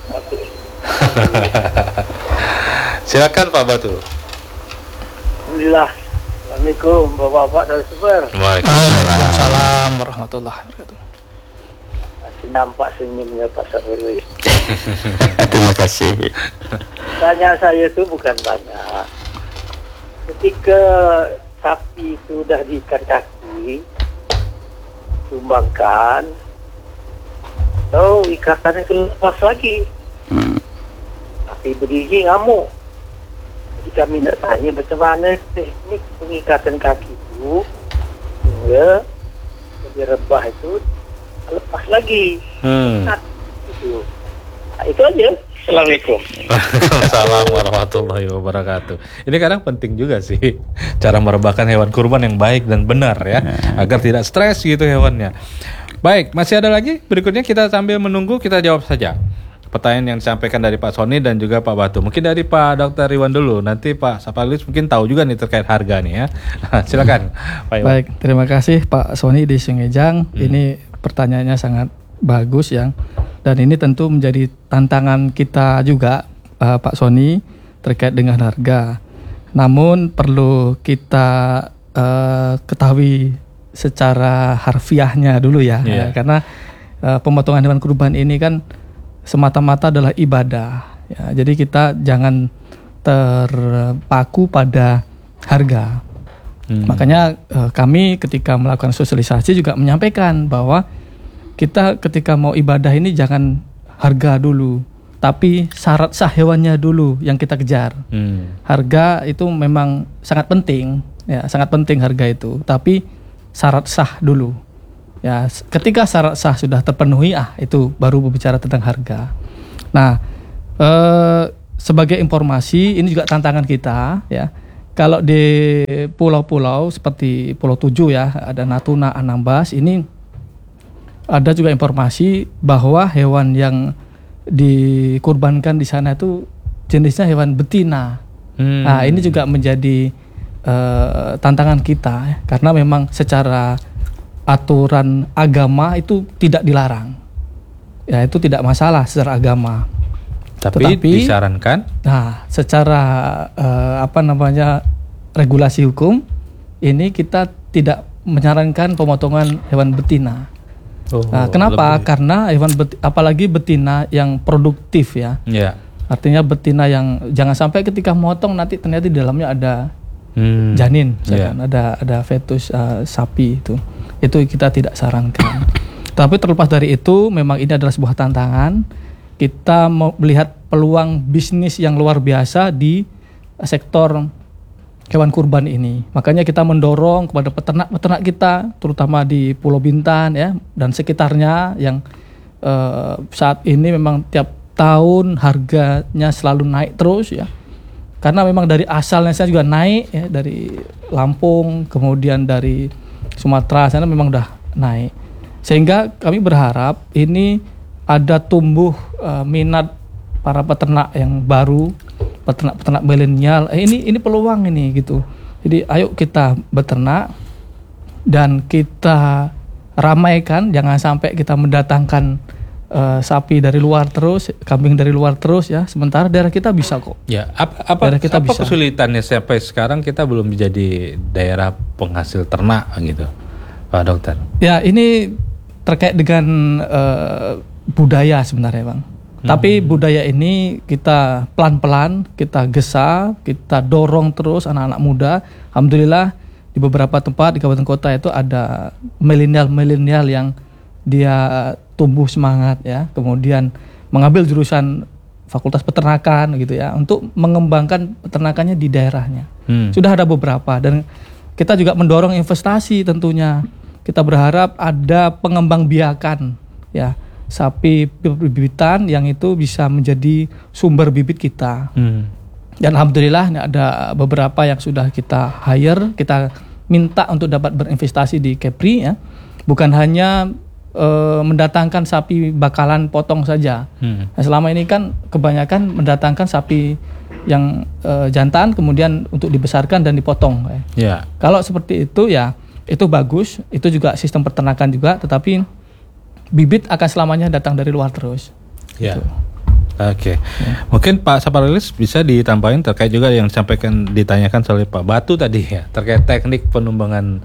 Silakan Pak Batu. Alhamdulillah. Assalamualaikum Bapak-bapak dari Super. Waalaikumsalam warahmatullahi wabarakatuh. Masih nampak senyumnya Pak Sarwili. Terima kasih. Tanya saya itu bukan banyak. Ketika sapi sudah diikat kaki, sumbangkan, atau ikatannya lepas lagi, hmm. tapi berdiri ngamuk. Jadi kami nak tanya macam mana teknik pengikatan kaki itu hingga lebih rebah itu lepas lagi. Hmm. Nah, itu. Nah, itu aja. Assalamualaikum. Waalaikumsalam warahmatullahi wabarakatuh. Ini kadang penting juga sih cara merebahkan hewan kurban yang baik dan benar ya, agar tidak stres gitu hewannya. Baik, masih ada lagi berikutnya, kita sambil menunggu kita jawab saja pertanyaan yang disampaikan dari Pak Sony dan juga Pak Batu. Mungkin dari Pak Dokter Iwan dulu, nanti Pak Sapalis mungkin tahu juga nih terkait harga nih ya. Silakan Pak Iwan. Baik, terima kasih Pak Sony di Sungejang. Hmm. Ini pertanyaannya sangat bagus ya. Dan ini tentu menjadi tantangan kita juga uh, Pak Sony terkait dengan harga. Namun perlu kita uh, ketahui secara harfiahnya dulu ya, yeah. ya karena uh, pemotongan hewan kurban ini kan semata-mata adalah ibadah. Ya, jadi kita jangan terpaku pada harga. Hmm. Makanya uh, kami ketika melakukan sosialisasi juga menyampaikan bahwa kita ketika mau ibadah ini jangan harga dulu, tapi syarat sah hewannya dulu yang kita kejar. Hmm. Harga itu memang sangat penting, ya sangat penting harga itu. Tapi syarat sah dulu. Ya, ketika syarat sah sudah terpenuhi, ah itu baru berbicara tentang harga. Nah, eh, sebagai informasi ini juga tantangan kita, ya. Kalau di pulau-pulau seperti Pulau Tujuh ya, ada Natuna, Anambas, ini ada juga informasi bahwa hewan yang dikurbankan di sana itu jenisnya hewan betina. Hmm. Nah, ini juga menjadi uh, tantangan kita ya, karena memang secara aturan agama itu tidak dilarang. Ya, itu tidak masalah secara agama. Tapi Tetapi, disarankan. Nah, secara uh, apa namanya regulasi hukum ini kita tidak menyarankan pemotongan hewan betina. Oh, nah, kenapa? Lebih. Karena hewan beti, apalagi betina yang produktif ya. Yeah. Artinya betina yang jangan sampai ketika motong nanti ternyata di dalamnya ada hmm. janin, yeah. ada ada fetus uh, sapi itu. Itu kita tidak sarankan. Tapi terlepas dari itu, memang ini adalah sebuah tantangan. Kita mau melihat peluang bisnis yang luar biasa di sektor hewan kurban ini. Makanya kita mendorong kepada peternak-peternak kita, terutama di Pulau Bintan ya dan sekitarnya yang eh, saat ini memang tiap tahun harganya selalu naik terus ya. Karena memang dari asalnya saya juga naik ya, dari Lampung, kemudian dari Sumatera sana memang udah naik. Sehingga kami berharap ini ada tumbuh eh, minat para peternak yang baru, peternak-peternak milenial. Eh, ini ini peluang ini gitu. Jadi ayo kita beternak dan kita ramaikan, jangan sampai kita mendatangkan uh, sapi dari luar terus, kambing dari luar terus ya. Sementara daerah kita bisa kok. Ya, apa apa, daerah kita apa bisa. Kesulitannya sampai sekarang kita belum menjadi daerah penghasil ternak gitu, Pak Dokter? Ya, ini terkait dengan uh, budaya sebenarnya, Bang. Tapi budaya ini kita pelan-pelan, kita gesa, kita dorong terus anak-anak muda. Alhamdulillah di beberapa tempat di kabupaten kota itu ada milenial-milenial yang dia tumbuh semangat ya. Kemudian mengambil jurusan fakultas peternakan gitu ya, untuk mengembangkan peternakannya di daerahnya. Hmm. Sudah ada beberapa dan kita juga mendorong investasi tentunya. Kita berharap ada pengembang biakan ya. Sapi bibitan yang itu bisa menjadi sumber bibit kita. Hmm. Dan alhamdulillah ada beberapa yang sudah kita hire, kita minta untuk dapat berinvestasi di Kepri ya. Bukan hanya e, mendatangkan sapi bakalan potong saja. Hmm. Nah, selama ini kan kebanyakan mendatangkan sapi yang e, jantan kemudian untuk dibesarkan dan dipotong. Ya. Yeah. Kalau seperti itu ya itu bagus, itu juga sistem peternakan juga, tetapi bibit akan selamanya datang dari luar terus. Ya. Gitu. Oke. Okay. Ya. Mungkin Pak Saparilis bisa ditambahin terkait juga yang disampaikan ditanyakan oleh Pak Batu tadi ya, terkait teknik penumbangan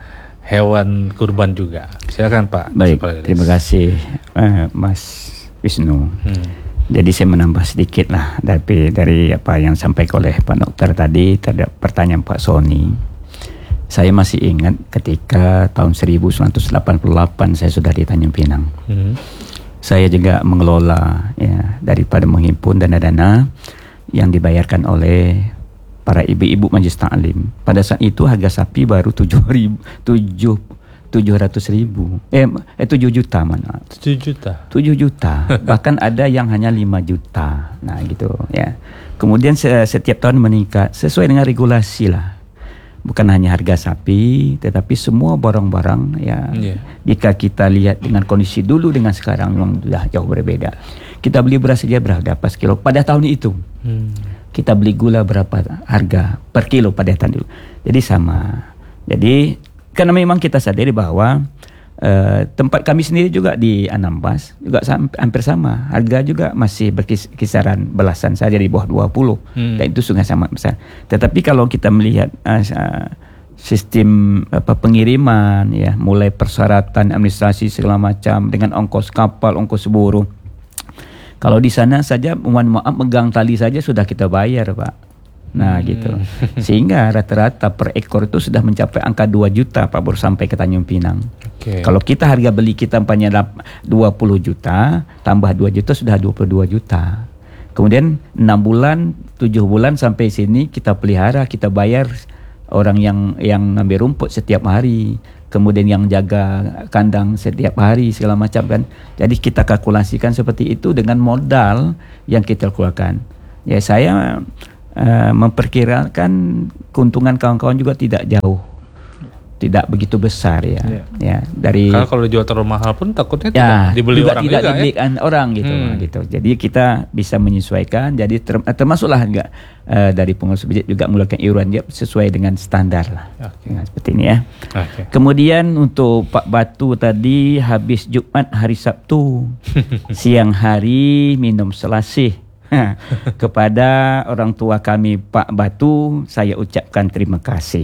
hewan kurban juga. Silakan Pak. Baik. Saparilis. Terima kasih uh, Mas Wisnu. Hmm. Jadi saya menambah sedikit lah dari dari apa yang disampaikan oleh Pak Dokter tadi terhadap pertanyaan Pak Sony. Saya masih ingat ketika tahun seribu sembilan ratus delapan puluh delapan saya sudah di Tanjung Pinang. Hmm. Saya juga mengelola ya, daripada menghimpun dana-dana yang dibayarkan oleh para ibu-ibu majelis taklim. Pada saat itu harga sapi baru tujuh ribu, tujuh, tujuh ratus ribu. Eh, eh tujuh juta mana? Tujuh juta. Tujuh juta. Bahkan ada yang hanya lima juta. Nah gitu ya. Kemudian setiap tahun meningkat sesuai dengan regulasi lah. Bukan hanya harga sapi, tetapi semua barang-barang ya. Yeah. Jika kita lihat dengan kondisi dulu dengan sekarang memang sudah jauh berbeda. Kita beli beras saja berapa pas kilo pada tahun itu. Hmm. Kita beli gula berapa harga per kilo pada tahun itu. Jadi sama. Jadi karena memang kita sadari bahwa uh, tempat kami sendiri juga di Anambas juga sam- hampir sama. Harga juga masih berkisaran belasan saja di bawah dua puluh. Hmm. Dan itu sungai sama besar. Tetapi kalau kita melihat uh, uh, sistem apa pengiriman ya, mulai persyaratan administrasi segala macam dengan ongkos kapal, ongkos buruh. Kalau di sana saja mohon maaf megang tali saja sudah kita bayar, Pak. Nah, hmm. gitu. Sehingga rata-rata per ekor itu sudah mencapai angka dua juta Pak baru sampai ke Tanjung Pinang. Okay. Kalau kita harga beli kita umpamanya dua puluh juta, tambah dua juta sudah dua puluh dua juta. Kemudian enam bulan, tujuh bulan sampai sini kita pelihara, kita bayar orang yang yang ngambil rumput setiap hari, kemudian yang jaga kandang setiap hari segala macam kan. Jadi kita kalkulasikan seperti itu dengan modal yang kita keluarkan. Ya saya uh, memperkirakan keuntungan kawan-kawan juga tidak jauh, tidak begitu besar ya. Yeah. Ya dari karena kalau dijual terlalu mahal pun takutnya ya, tidak dibeli juga orang tidak juga dibelikan ya? orang gitu, hmm. gitu. Jadi kita bisa menyesuaikan. Jadi ter, termasuklah enggak uh, dari pengurus masjid juga mengeluarkan iuran dia sesuai dengan standar lah. Okay. Nah, seperti ini ya. Okay. Kemudian untuk Pak Batu tadi habis Jumat hari Sabtu siang hari minum selasih. Kepada orang tua kami Pak Batu, saya ucapkan terima kasih.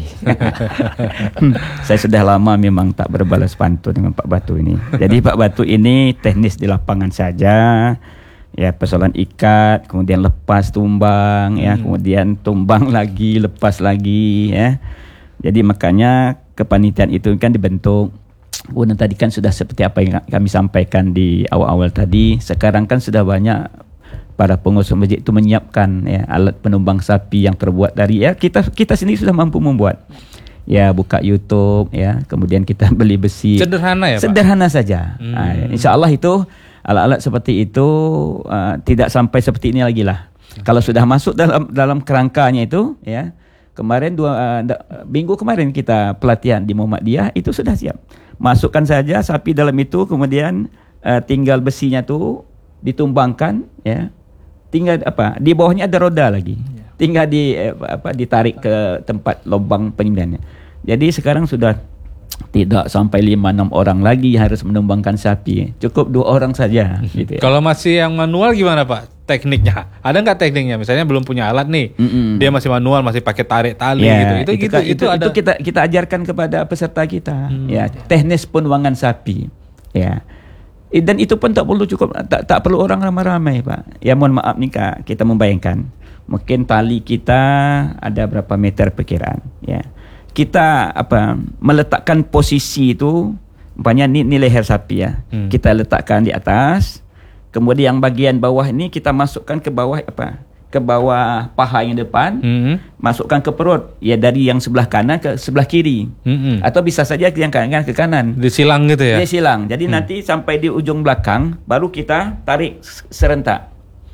Saya sudah lama memang tak berbalas pantun dengan Pak Batu ini. Jadi Pak Batu ini teknis di lapangan saja, ya persoalan ikat, kemudian lepas tumbang, ya kemudian tumbang lagi, lepas lagi, ya. Jadi makanya kepanitiaan itu kan dibentuk. Kemudian tadi kan sudah seperti apa yang kami sampaikan di awal-awal tadi. Sekarang kan sudah banyak para pengurus masjid itu menyiapkan ya, alat penumbang sapi yang terbuat dari ya kita kita sendiri sudah mampu membuat. Ya buka YouTube ya, kemudian kita beli besi. Sederhana ya, Pak? Sederhana saja. Hmm. Nah, insya Allah itu alat-alat seperti itu uh, tidak sampai seperti ini lagi lah. Hmm. Kalau sudah masuk dalam dalam kerangkanya itu ya, kemarin dua uh, minggu kemarin kita pelatihan di Muhammadiyah itu sudah siap. Masukkan saja sapi dalam itu, kemudian uh, tinggal besinya tuh ditumbangkan ya. Tinggal apa di bawahnya ada roda lagi, tinggal di eh, apa ditarik ke tempat lubang penyembelihannya. Jadi sekarang sudah tidak sampai lima enam orang lagi harus menumbangkan sapi, cukup dua orang saja. Gitu ya. Kalau masih yang manual gimana Pak tekniknya? Ada nggak tekniknya? Misalnya belum punya alat nih, mm-mm. dia masih manual, masih pakai tarik tali ya, gitu. Itu itu, gitu, itu, itu, ada... itu kita kita ajarkan kepada peserta kita, hmm. ya teknis penuangan sapi, ya. Dan itu pun tak perlu cukup tak, tak perlu orang ramai-ramai Pak. Ya mohon maaf nih Kak, kita membayangkan mungkin tali kita ada berapa meter perkiraan ya. Kita apa meletakkan posisi itu umpamanya ni, ni leher sapi ya. Hmm. Kita letakkan di atas. Kemudian yang bagian bawah ini kita masukkan ke bawah apa? Ke bawah paha yang depan, mm-hmm. masukkan ke perut, ya dari yang sebelah kanan ke sebelah kiri, mm-hmm. atau bisa saja yang kanan ke kanan. Disilang gitu ya? Disilang. Jadi mm. nanti sampai di ujung belakang, baru kita tarik serentak.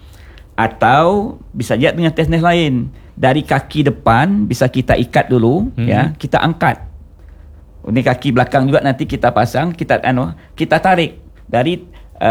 Atau bisa saja dengan teknik lain, dari kaki depan bisa kita ikat dulu, mm-hmm. ya kita angkat. Ini kaki belakang juga nanti kita pasang, kita anu, kita tarik dari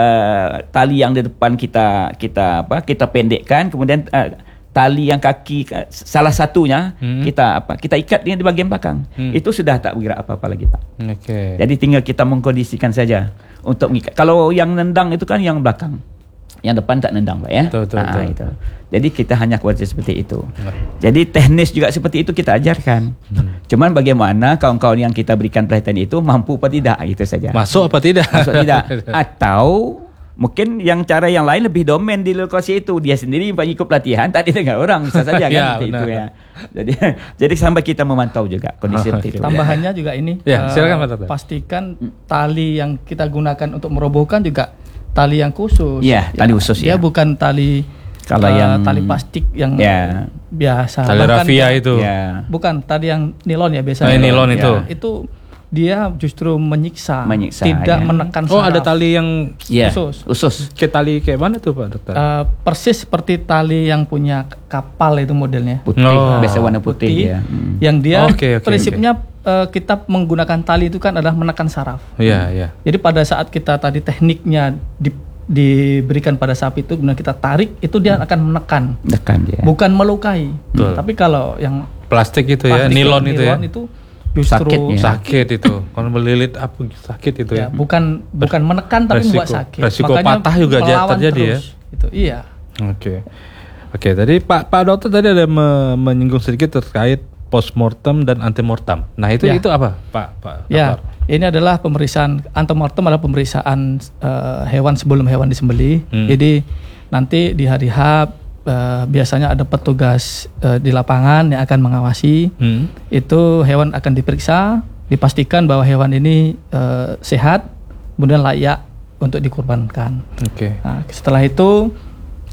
Uh, tali yang di depan kita kita apa kita pendekkan, kemudian uh, tali yang kaki uh, salah satunya hmm. kita apa kita ikat dengan di bagian belakang, hmm. itu sudah tak bergerak apa-apa lagi Pak. Okay. Jadi tinggal kita mengkondisikan saja untuk mengikat. Kalau yang nendang itu kan yang belakang, yang depan tak nendang Pak ya. Betul, betul, nah, betul. Itu. Jadi kita hanya kualitas seperti itu. Hmm. Jadi teknis juga seperti itu kita ajarkan. Hmm. Cuman bagaimana kawan-kawan yang kita berikan pelatihan itu mampu apa tidak, itu saja. Masuk apa tidak? Masuk tidak. Atau mungkin yang cara yang lain lebih domain di lokasi itu, dia sendiri ikut pelatihan tak didengar orang, bisa saja kan ya, itu ya. Jadi jadi sampai kita memantau juga kondisi oh, itu. Tambahannya juga ini, ya, silakan, uh, pastikan tali yang kita gunakan untuk merobohkan juga tali yang khusus. Iya, tali khusus ya. Dia bukan tali kalau uh, yang tali plastik yang ya. biasa. Tali rafia itu. Ya. Bukan tali yang nilon ya biasa. Oh, nilon itu. Ya, itu dia justru menyiksa, menyiksa tidak ya. menekan saraf. Oh, ada tali yang ya. khusus. Khusus. Kayak tali kayak mana tuh Pak Dokter? Uh, persis seperti tali yang punya kapal itu modelnya. Putih, oh. biasa warna putih, putih ya. Hmm. Yang dia okay, okay, prinsipnya okay. Uh, kita menggunakan tali itu kan adalah menekan saraf. Iya, iya. Jadi pada saat kita tadi tekniknya di diberikan pada sapi itu, kemudian kita tarik, itu dia akan menekan, menekan dia. bukan melukai. Betul. Tapi kalau yang plastik itu ya, nilon itu ya, itu justru sakit, ya. sakit itu. Kalau melilit apa sakit itu ya. ya bukan bukan menekan tapi membuat sakit. Resiko makanya patah juga terjadi terus, ya. Itu iya. Oke. Okay. Oke, okay, tadi Pak Pak Dokter tadi ada me- menyinggung sedikit terkait postmortem dan antemortem. Nah, itu ya. itu apa, Pak Pak Ya. Dokter? Ini adalah pemeriksaan antemortem, adalah pemeriksaan uh, hewan sebelum hewan disembelih. Hmm. Jadi nanti di hari H uh, biasanya ada petugas uh, di lapangan yang akan mengawasi. Hmm. Itu hewan akan diperiksa, dipastikan bahwa hewan ini uh, sehat, kemudian layak untuk dikurbankan. Oke. Okay. Nah, setelah itu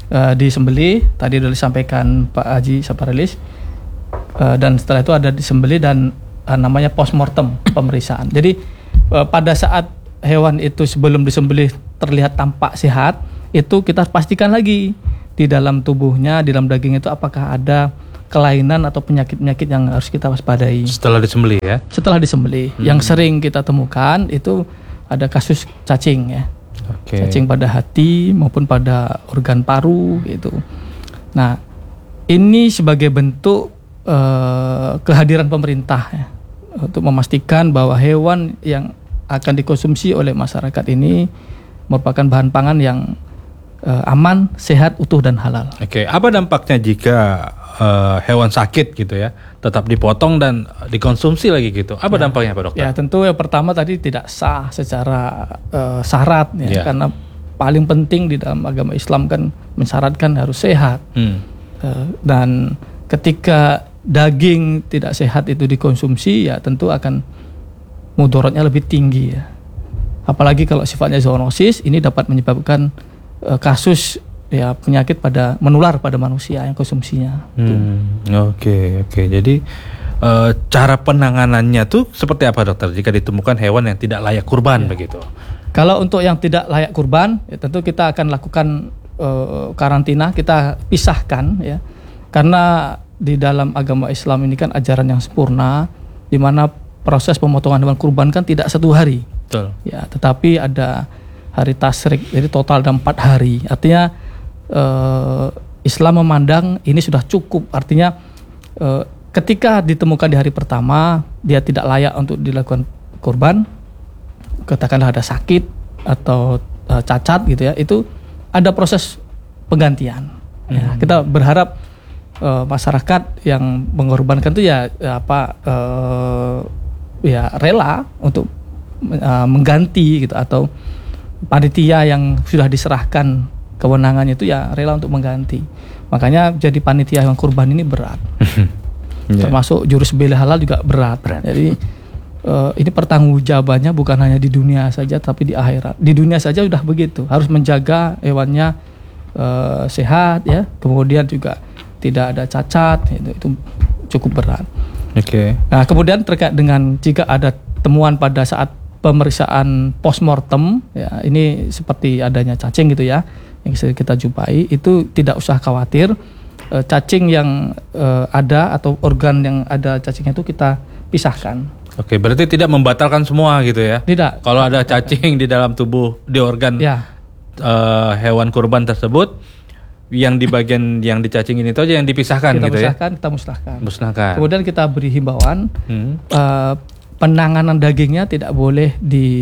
uh, disembelih, tadi sudah disampaikan Pak Haji Saparilis, uh, dan setelah itu ada disembelih dan uh, namanya postmortem pemeriksaan. Jadi uh, pada saat hewan itu sebelum disembelih terlihat tampak sehat, itu kita pastikan lagi di dalam tubuhnya, di dalam daging itu apakah ada kelainan atau penyakit-penyakit yang harus kita waspadai. Setelah disembelih ya? Setelah disembelih. Hmm. Yang sering kita temukan itu ada kasus cacing ya. Okay. Cacing pada hati maupun pada organ paru gitu. Nah, ini sebagai bentuk uh, kehadiran pemerintah ya, untuk memastikan bahwa hewan yang akan dikonsumsi oleh masyarakat ini merupakan bahan pangan yang uh, aman, sehat, utuh dan halal. Oke, okay. Apa dampaknya jika Uh, hewan sakit gitu ya, tetap dipotong dan dikonsumsi lagi gitu? Apa ya, dampaknya Pak Dokter? Ya tentu yang pertama tadi tidak sah secara uh, syarat ya, ya, karena paling penting di dalam agama Islam kan mensyaratkan harus sehat. Hmm. Uh, dan ketika daging tidak sehat itu dikonsumsi ya tentu akan mudaratnya lebih tinggi ya. Apalagi kalau sifatnya zoonosis, ini dapat menyebabkan uh, kasus ya penyakit pada menular pada manusia yang konsumsinya. Oke hmm, oke. Okay, okay. Jadi e, cara penanganannya tuh seperti apa dokter jika ditemukan hewan yang tidak layak kurban ya. Begitu? Kalau untuk yang tidak layak kurban, ya tentu kita akan lakukan e, karantina, kita pisahkan ya. Karena di dalam agama Islam ini kan ajaran yang sempurna, di mana proses pemotongan hewan kurban kan tidak satu hari. Betul. Ya, tetapi ada hari tasyrik, jadi total ada empat hari. Artinya Uh, Islam memandang ini sudah cukup, artinya uh, ketika ditemukan di hari pertama dia tidak layak untuk dilakukan kurban, katakanlah ada sakit atau uh, cacat gitu ya, itu ada proses penggantian. Hmm. Ya, kita berharap uh, masyarakat yang mengorbankan itu ya, ya apa uh, ya rela untuk uh, mengganti gitu, atau panitia yang sudah diserahkan kewenangannya itu ya rela untuk mengganti. Makanya jadi panitia hewan kurban ini berat. yeah. Termasuk jurus bela halal juga berat. berat. Jadi uh, ini pertanggungjawabannya bukan hanya di dunia saja tapi di akhirat. Di dunia saja sudah begitu, harus menjaga hewannya uh, sehat ya, kemudian juga tidak ada cacat, itu, itu cukup berat. Oke. Okay. Nah, kemudian terkait dengan jika ada temuan pada saat pemeriksaan postmortem ya, ini seperti adanya cacing gitu ya, yang kita jumpai, itu tidak usah khawatir. E, cacing yang e, ada atau organ yang ada cacingnya itu kita pisahkan. Oke, berarti tidak membatalkan semua gitu ya? Tidak. Kalau ada cacing di dalam tubuh, di organ ya. e, hewan kurban tersebut, yang di bagian yang dicacingin itu aja yang dipisahkan kita gitu pisahkan, ya? Kita musnahkan. Musnahkan. Kemudian kita beri himbauan, hmm. e, penanganan dagingnya tidak boleh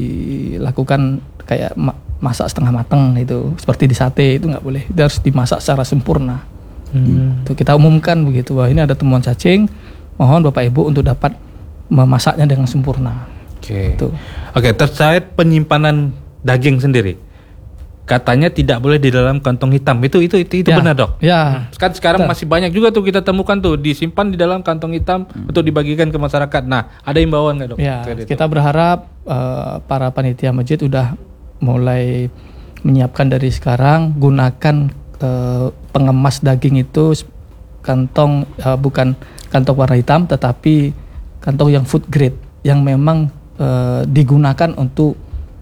dilakukan kayak masak setengah matang itu, seperti di sate itu nggak boleh, itu harus dimasak secara sempurna. Hmm. Itu kita umumkan begitu, bahwa ini ada temuan cacing, mohon Bapak Ibu untuk dapat memasaknya dengan sempurna. Oke. Okay. Oke, okay, terkait penyimpanan daging sendiri, katanya tidak boleh di dalam kantong hitam. Itu itu itu, itu ya, benar dok? Ya. Kan sekarang betul. Masih banyak juga tuh kita temukan tuh disimpan di dalam kantong hitam hmm. untuk dibagikan ke masyarakat. Nah, ada imbauan nggak dok? Ya. Kita berharap uh, para panitia masjid udah mulai menyiapkan dari sekarang, gunakan uh, pengemas daging itu kantong uh, bukan kantong warna hitam, tetapi kantong yang food grade yang memang uh, digunakan untuk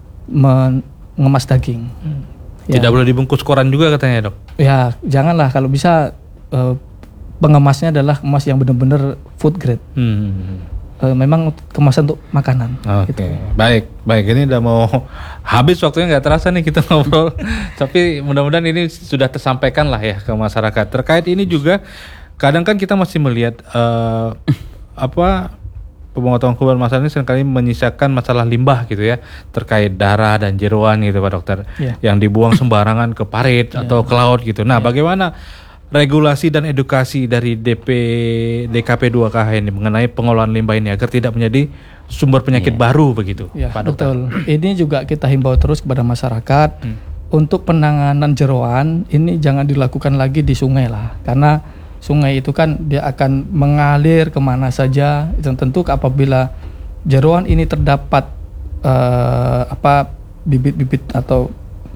mengemas daging. Hmm. Ya. Tidak boleh dibungkus koran juga katanya dok? Ya janganlah, kalau bisa uh, pengemasnya adalah emas yang benar-benar food grade. Hmm. Uh, memang kemasan untuk makanan. Oke, okay. gitu. baik, baik. Ini udah mau habis waktunya, nggak terasa nih kita ngobrol. Tapi mudah-mudahan ini sudah tersampaikan lah ya ke masyarakat. Terkait ini juga, kadang kan kita masih melihat uh, apa pemotongan kurban masal ini seringkali menyisakan masalah limbah gitu ya, terkait darah dan jeroan gitu Pak Dokter, yeah. yang dibuang sembarangan ke parit yeah. atau ke laut gitu. Nah, yeah. bagaimana regulasi dan edukasi dari D P D K P dua K H ini mengenai pengolahan limbah ini agar tidak menjadi sumber penyakit yeah. baru begitu, yeah, Pak Dokter? Betul. Ini juga kita himbau terus kepada masyarakat hmm. untuk penanganan jeroan ini jangan dilakukan lagi di sungai lah, karena sungai itu kan dia akan mengalir kemana saja. Dan tentu apabila jeroan ini terdapat uh, apa bibit-bibit atau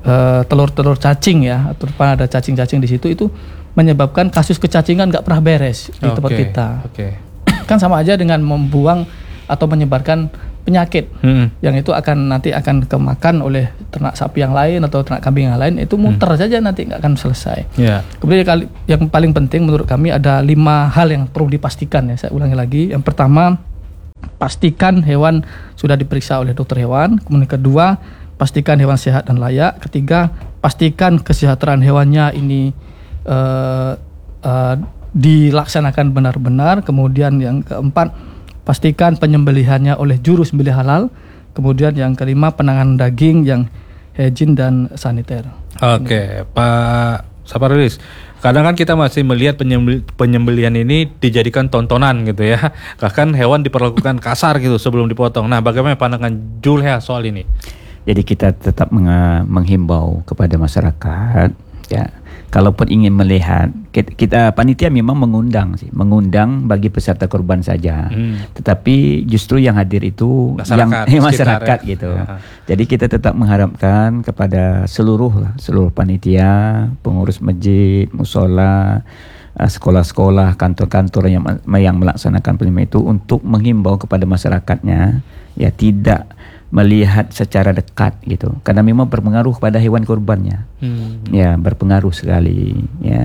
uh, telur-telur cacing ya, atau ada cacing-cacing di situ, itu menyebabkan kasus kecacingan nggak pernah beres di okay. tempat kita. Okay. Kan sama aja dengan membuang atau menyebarkan penyakit hmm. yang itu akan nanti akan kemakan oleh ternak sapi yang lain atau ternak kambing yang lain, itu muter hmm. saja nanti nggak akan selesai. Yeah. Kemudian yang paling penting menurut kami ada lima hal yang perlu dipastikan ya. Saya ulangi lagi. Yang pertama, pastikan hewan sudah diperiksa oleh dokter hewan. Kemudian kedua, pastikan hewan sehat dan layak. Ketiga, pastikan kesejahteraan hewannya ini Uh, uh, dilaksanakan benar-benar. Kemudian yang keempat, pastikan penyembelihannya oleh juru sembelih halal. Kemudian yang kelima, penanganan daging yang higien dan saniter. Oke, okay. Pak Saparilis, kadang kan kita masih melihat penyembel- penyembelihan ini dijadikan tontonan gitu ya. Bahkan hewan diperlakukan kasar gitu sebelum dipotong. Nah, bagaimana pandangan Julha soal ini? Jadi kita tetap meng- menghimbau kepada masyarakat ya. Kalaupun ingin melihat, kita, kita panitia memang mengundang sih, mengundang bagi peserta kurban saja. Hmm. Tetapi justru yang hadir itu masyarakat, yang masyarakat ya. Gitu. Ya. Jadi kita tetap mengharapkan kepada seluruh lah, seluruh panitia, pengurus masjid, musola, sekolah-sekolah, kantor-kantor yang yang melaksanakan penyembelihan itu untuk menghimbau kepada masyarakatnya ya tidak melihat secara dekat gitu, karena memang berpengaruh pada hewan kurbannya. Hmm. Ya, berpengaruh sekali ya.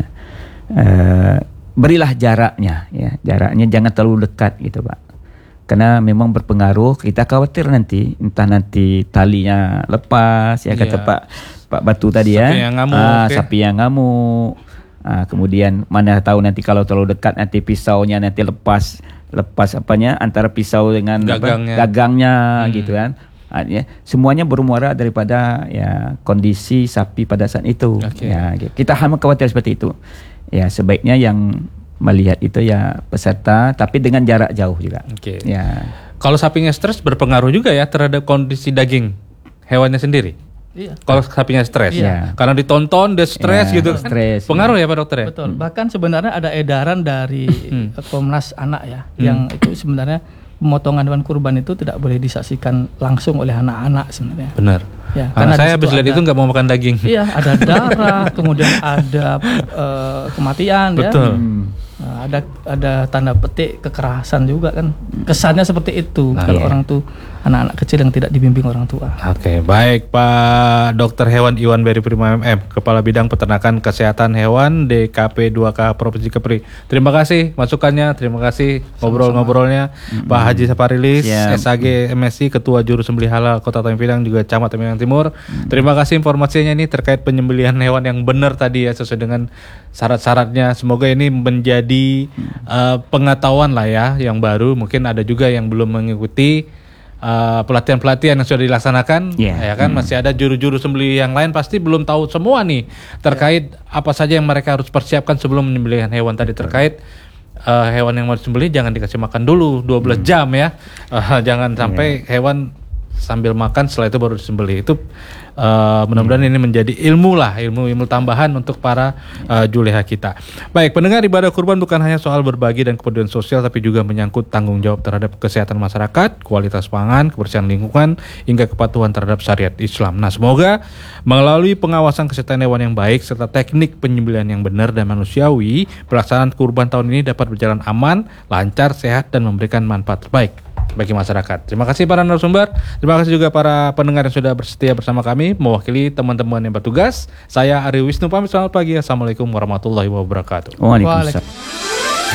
Uh, berilah jaraknya ya, jaraknya jangan terlalu dekat gitu, Pak. Karena memang berpengaruh, kita khawatir nanti entah nanti talinya lepas ya, kata yeah. Pak Pak Batu tadi sapi ya. Yang ngamuk, ah, okay. Sapi yang ngamuk. Ah, kemudian mana tahu nanti kalau terlalu dekat nanti pisaunya nanti lepas lepas apanya antara pisau dengan gagangnya, apa, gagangnya hmm. gitu kan. Ya, semuanya bermuara daripada ya kondisi sapi pada saat itu. Okay. Ya, kita hanya khawatir seperti itu. Ya, sebaiknya yang melihat itu ya peserta, tapi dengan jarak jauh juga. Okay. Ya. Kalau sapinya stres berpengaruh juga ya terhadap kondisi daging hewannya sendiri. Iya. Kalau sapinya stres, iya. Karena ditonton dia stres ya, gitu, stres, kan pengaruh ya. ya Pak Dokter ya. Betul. Bahkan sebenarnya ada edaran dari hmm. Komnas Anak ya, hmm. yang itu sebenarnya pemotongan hewan kurban itu tidak boleh disaksikan langsung oleh anak-anak sebenarnya. Benar. Ya, karena saya habis lihat itu nggak mau makan daging. Iya, ada darah, kemudian ada uh, kematian. Betul. Ya. Nah, ada ada tanda petik kekerasan juga kan. Kesannya seperti itu nah, kalau iya. orang tuh anak-anak kecil yang tidak dibimbing orang tua. Oke, okay, baik Pak Dokter Hewan Iwan Beri Prima M M, Kepala Bidang Peternakan Kesehatan Hewan D K P dua K Provinsi Kepri. Terima kasih masukannya, terima kasih ngobrol-ngobrolnya. Mm-hmm. Pak Haji Saparilis, yeah. S A G M S I, Ketua Juru Sembelih Halal Kota Tanjung Pinang juga Camat Tanjung Pinang Timur. Mm-hmm. Terima kasih informasinya ini terkait penyembelihan hewan yang benar tadi ya, sesuai dengan syarat-syaratnya. Semoga ini menjadi di uh, pengetahuan lah ya yang baru. Mungkin ada juga yang belum mengikuti uh, pelatihan-pelatihan yang sudah dilaksanakan yeah. ya kan. hmm. Masih ada juru-juru sembelih yang lain pasti belum tahu semua nih terkait yeah. apa saja yang mereka harus persiapkan sebelum menyembelihan hewan tadi. Terkait uh, hewan yang mau disembelih jangan dikasih makan dulu dua belas hmm. jam ya. Uh, jangan sampai yeah. hewan sambil makan setelah itu baru disembelih. Itu Uh, mudah-mudahan hmm. ini menjadi ilmu lah, ilmu-ilmu tambahan untuk para uh, juleha kita. Baik, pendengar, ibadah kurban bukan hanya soal berbagi dan kepedulian sosial, tapi juga menyangkut tanggung jawab terhadap kesehatan masyarakat, kualitas pangan, kebersihan lingkungan, hingga kepatuhan terhadap syariat Islam. Nah, semoga melalui pengawasan kesehatan hewan yang baik serta teknik penyembelihan yang benar dan manusiawi, pelaksanaan kurban tahun ini dapat berjalan aman, lancar, sehat, dan memberikan manfaat terbaik bagi masyarakat. Terima kasih para narasumber, terima kasih juga para pendengar yang sudah bersetia bersama kami mewakili teman-teman yang bertugas. Saya Ari Wisnu pamit, selamat pagi. Assalamualaikum warahmatullahi wabarakatuh. Waalaikumsalam.